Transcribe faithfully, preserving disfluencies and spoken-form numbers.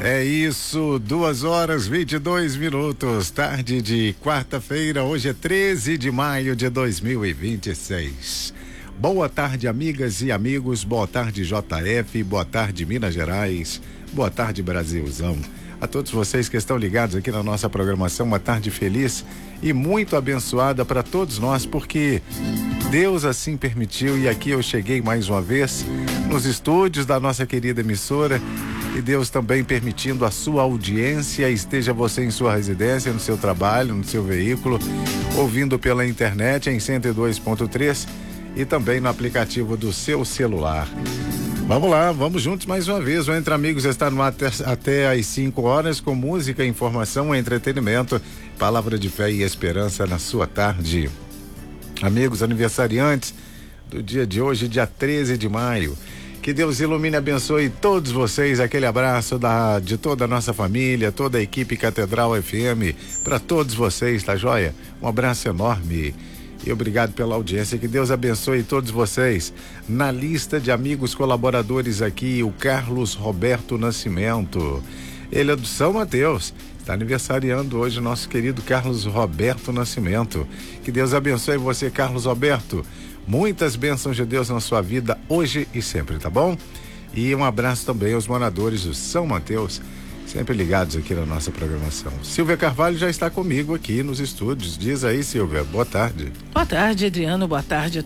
É isso, duas horas vinte e dois minutos, tarde de quarta-feira, hoje é treze de maio de dois mil e vinte e seis. Boa tarde, amigas e amigos, boa tarde, J F, boa tarde, Minas Gerais, boa tarde, Brasilzão. A todos vocês que estão ligados aqui na nossa programação, uma tarde feliz e muito abençoada para todos nós, porque Deus assim permitiu e aqui eu cheguei mais uma vez nos estúdios da nossa querida emissora. E Deus também permitindo a sua audiência, esteja você em sua residência, no seu trabalho, no seu veículo, ouvindo pela internet em cento e dois ponto três e também no aplicativo do seu celular. Vamos lá, vamos juntos mais uma vez. O Entre Amigos está no ar até, até às cinco horas com música, informação, entretenimento, palavra de fé e esperança na sua tarde. Amigos aniversariantes do dia de hoje, dia treze de maio. Que Deus ilumine e abençoe todos vocês. Aquele abraço da, de toda a nossa família, toda a equipe Catedral F M, para todos vocês, tá joia? Um abraço enorme e obrigado pela audiência. Que Deus abençoe todos vocês. Na lista de amigos colaboradores aqui, o Carlos Roberto Nascimento. Ele é do São Mateus. Está aniversariando hoje o nosso querido Carlos Roberto Nascimento. Que Deus abençoe você, Carlos Roberto. Muitas bênçãos de Deus na sua vida hoje e sempre, tá bom? E um abraço também aos moradores do São Mateus, sempre ligados aqui na nossa programação. Silvia Carvalho já está comigo aqui nos estúdios. Diz aí, Silvia, boa tarde. Boa tarde, Adriano, boa tarde a